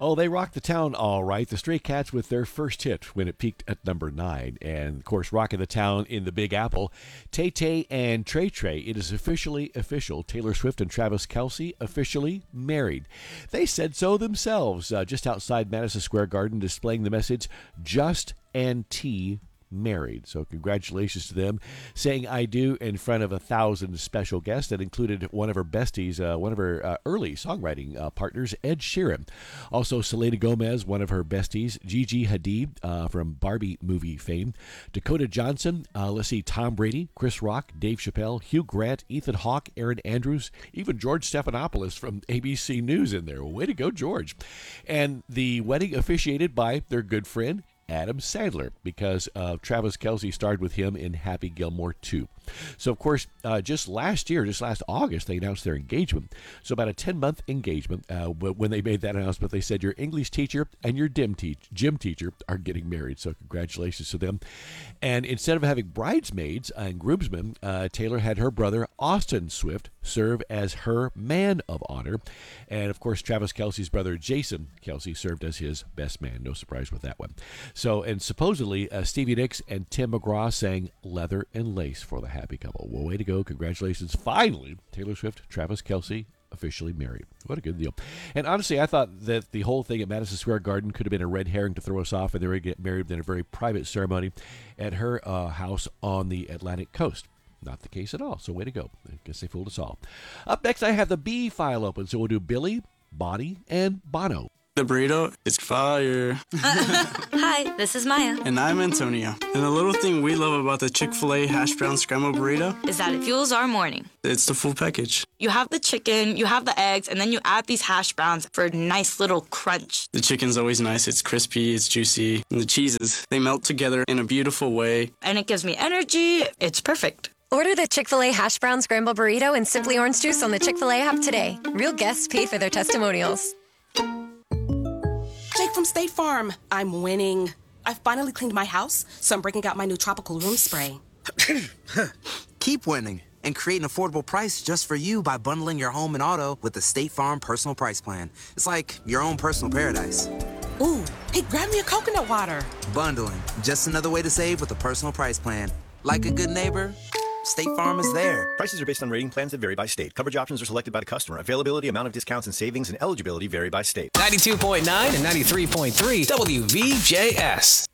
Oh, they rocked the town all right. The Stray Cats with their first hit when it peaked at number 9. And, of course, rocking the town in the Big Apple. Tay Tay and Trey Trey, it is officially official. Taylor Swift and Travis Kelce officially married. They said so themselves just outside Madison Square Garden, displaying the message, Just and T married. So congratulations to them, saying I do in front of 1,000 special guests that included one of her besties, one of her early songwriting partners, Ed Sheeran. Also Selena Gomez, one of her besties, Gigi Hadid from Barbie movie fame, Dakota Johnson, Tom Brady, Chris Rock, Dave Chappelle, Hugh Grant, Ethan Hawke, Aaron Andrews, even George Stephanopoulos from ABC News in there. Way to go, George. And the wedding officiated by their good friend Adam Sandler, because Travis Kelce starred with him in Happy Gilmore 2. So, of course, just last August, they announced their engagement. So about a 10-month engagement. When they made that announcement, they said your English teacher and your gym teacher are getting married. So congratulations to them. And instead of having bridesmaids and groomsmen, Taylor had her brother, Austin Swift, serve as her man of honor. And, of course, Travis Kelce's brother, Jason Kelce, served as his best man. No surprise with that one. So, and supposedly, Stevie Nicks and Tim McGraw sang Leather and Lace for the happy couple. Well, way to go. Congratulations. Finally, Taylor Swift, Travis Kelce, officially married. What a good deal. And honestly, I thought that the whole thing at Madison Square Garden could have been a red herring to throw us off, and they were going to get married in a very private ceremony at her house on the Atlantic coast. Not the case at all. So way to go. I guess they fooled us all. Up next, I have the B file open. So we'll do Billy, Bonnie, and Bono. The burrito is fire. Hi, this is Maya. And I'm Antonio. And the little thing we love about the Chick-fil-A hash brown scrambled burrito is that it fuels our morning. It's the full package. You have the chicken, you have the eggs, and then you add these hash browns for a nice little crunch. The chicken's always nice. It's crispy, it's juicy. And the cheeses, they melt together in a beautiful way. And it gives me energy. It's perfect. Order the Chick-fil-A Hash Brown Scramble Burrito and Simply Orange Juice on the Chick-fil-A app today. Real guests paid for their testimonials. Jake from State Farm. I'm winning. I finally cleaned my house, so I'm breaking out my new tropical room spray. Keep winning and create an affordable price just for you by bundling your home and auto with the State Farm Personal Price Plan. It's like your own personal paradise. Ooh, hey, grab me a coconut water. Bundling, just another way to save with a personal price plan. Like a good neighbor, State Farm is there. Prices are based on rating plans that vary by state. Coverage options are selected by the customer. Availability, amount of discounts and savings, and eligibility vary by state. 92.9 and 93.3 WVJS.